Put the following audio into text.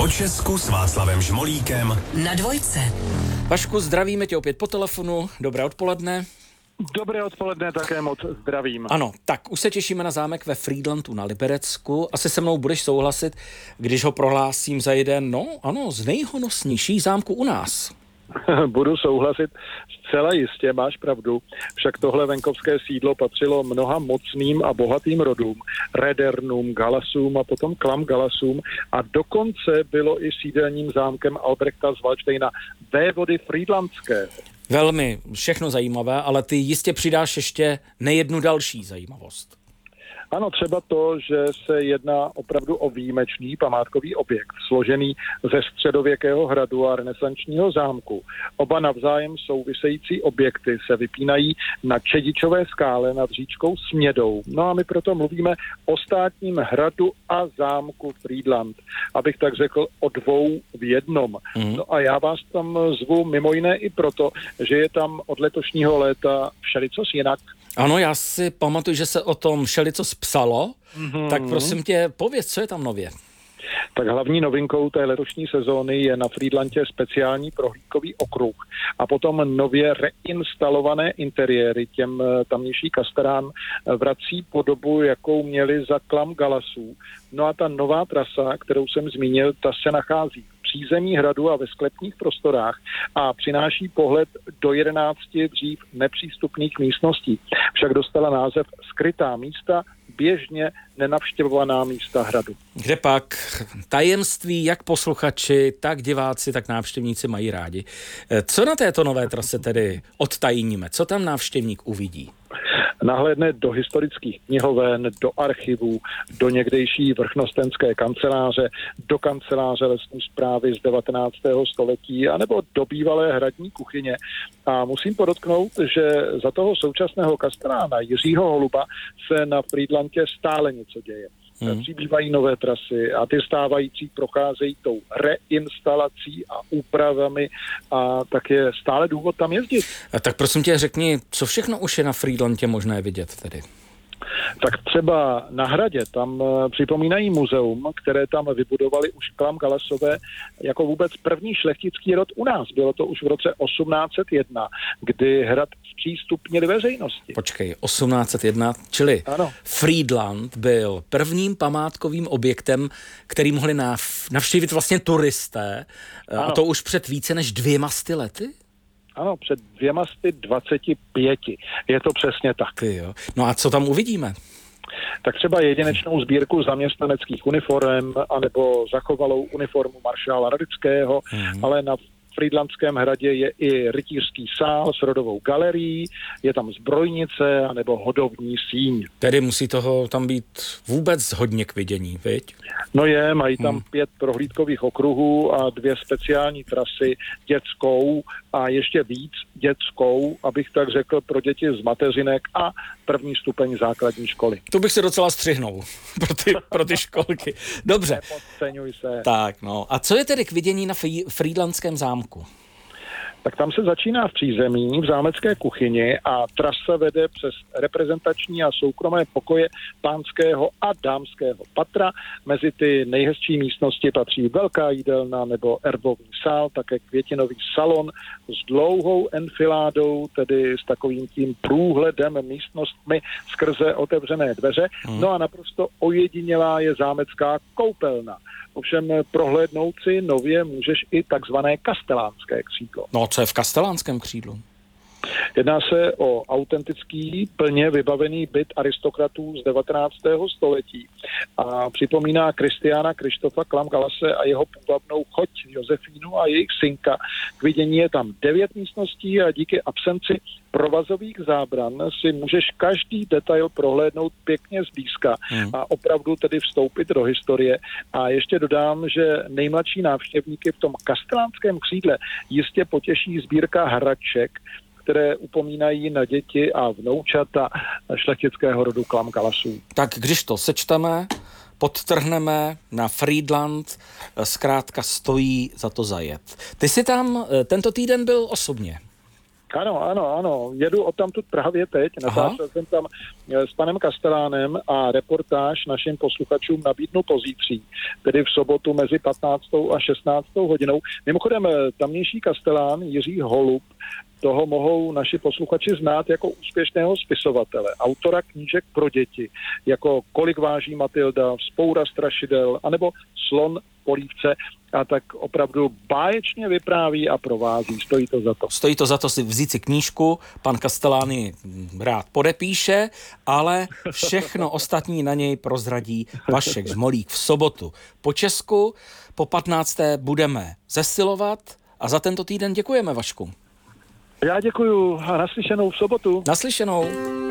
Po Česku s Václavem Žmolíkem na Dvojce. Vašku, zdravíme tě opět po telefonu. Dobré odpoledne. Dobré odpoledne, také moc zdravím. Ano, tak už se těšíme na zámek ve Frýdlantu na Liberecku. Asi se mnou budeš souhlasit, když ho prohlásím za jeden, z nejhonosnějších zámků u nás. Budu souhlasit zcela jistě, máš pravdu. Však tohle venkovské sídlo patřilo mnoha mocným a bohatým rodům, Redernům, Galasům a potom Klamgalasům a dokonce bylo i sídelním zámkem Albrechta z Valdštejna, vévody frýdlantského. Velmi, všechno zajímavé, ale ty jistě přidáš ještě nejednu další zajímavost. Ano, třeba to, že se jedná opravdu o výjimečný památkový objekt, složený ze středověkého hradu a renesančního zámku. Oba navzájem související objekty se vypínají na Čedičové skále nad říčkou Smědou. No a my proto mluvíme o státním hradu a zámku Frýdlant. Abych tak řekl, o dvou v jednom. No a já vás tam zvu mimo jiné i proto, že je tam od letošního léta všelicos jinak. Ano, já si pamatuju, že se o tom všelicos psalo, tak prosím tě, pověz, co je tam nově. Tak hlavní novinkou té letošní sezóny je na Frýdlantě speciální prohlídkový okruh a potom nově reinstalované interiéry. Těm tamnější Kastelán vrací podobu, jakou měli za Klamgalasů. No a ta nová trasa, kterou jsem zmínil, ta se nachází v přízemí hradu a ve sklepních prostorách a přináší pohled do 11 dřív nepřístupných místností. Však dostala název Skrytá místa, běžně nenavštěvovaná místa hradu. Kde pak tajemství, jak posluchači, tak diváci, tak návštěvníci mají rádi. Co na této nové trase tedy odtajníme? Co tam návštěvník uvidí? Nahlédne do historických knihoven, do archivů, do někdejší vrchnostenské kanceláře, do kanceláře lesní správy z 19. století, anebo do bývalé hradní kuchyně. A musím podotknout, že za toho současného kastelána Jiřího Holuba se na Frýdlantě stále něco děje. Přibývají nové trasy a ty stávající procházejí tou reinstalací a úpravami a tak je stále důvod tam jezdit. Tak prosím tě, řekni, co všechno už je na Frýdlantě možné vidět tedy? Tak třeba na hradě, tam připomínají muzeum, které tam vybudovali už Klamgalasové jako vůbec první šlechtický rod u nás. Bylo to už v roce 1801, kdy hrad zpřístupnili veřejnosti. Počkej, 1801, čili ano. Frýdlant byl prvním památkovým objektem, který mohli navštívit vlastně turisté, ano. A to už před více než 200 lety? Ano, před 225. Je to přesně tak. Jo. No a co tam uvidíme? Tak třeba jedinečnou sbírku zaměstnaneckých uniform anebo zachovalou uniformu maršála Radického, ale na Frýdlantském hradě je i rytířský sál s rodovou galerií, je tam zbrojnice anebo hodovní síň. Tedy musí toho tam být vůbec hodně k vidění, viď? No mají tam 5 prohlídkových okruhů a 2 speciální trasy, dětskou a ještě víc dětskou, abych tak řekl, pro děti z mateřinek a první stupeň základní školy. To bych se docela střihnul pro ty školky. Dobře. Nepodceňuj se. Tak, a co je tedy k vidění na Frýdlantském zámku? Tak tam se začíná v přízemí, v zámecké kuchyni a trasa vede přes reprezentační a soukromé pokoje pánského a dámského patra. Mezi ty nejhezčí místnosti patří velká jídelna nebo erbovní sál, také květinový salon s dlouhou enfiládou, tedy s takovým tím průhledem místnostmi skrze otevřené dveře. No a naprosto ojedinělá je zámecká koupelna. Ovšem prohlédnout si nově můžeš i takzvané kastelánské křídlo. No, co je v kastelánském křídlu? Jedná se o autentický, plně vybavený byt aristokratů z 19. století a připomíná Kristiána Krištofa Klamgalase a jeho půvabnou choť Josefínu a jejich synka. K vidění je tam 9 místností a díky absenci provazových zábran si můžeš každý detail prohlédnout pěkně zblízka a opravdu tedy vstoupit do historie. A ještě dodám, že nejmladší návštěvníky v tom kastelánském křídle jistě potěší sbírka hraček, které upomínají na děti a vnoučata šlechtického rodu Klamgalasů. Tak když to sečteme, podtrhneme na Frýdlant, zkrátka stojí za to zajet. Ty jsi tam tento týden byl osobně. Ano. Jedu odtamtud právě teď. Natáčel jsem tam s panem Kastelánem a reportáž našim posluchačům nabídnu pozítří, tedy v sobotu mezi 15. a 16. hodinou. Mimochodem, tamnější Kastelán Jiří Holub, toho mohou naši posluchači znát jako úspěšného spisovatele, autora knížek pro děti, jako Kolik váží Matilda, Vzpoura strašidel, anebo Slon polívce, a tak opravdu báječně vypráví a provází. Stojí to za to. Stojí to za to si vzít si knížku, pan Kastelány rád podepíše, ale všechno ostatní na něj prozradí Vašek Žmolík v sobotu. Po Česku po 15. budeme zesilovat a za tento týden děkujeme, Vašku. Já děkuju a naslyšenou v sobotu. Naslyšenou.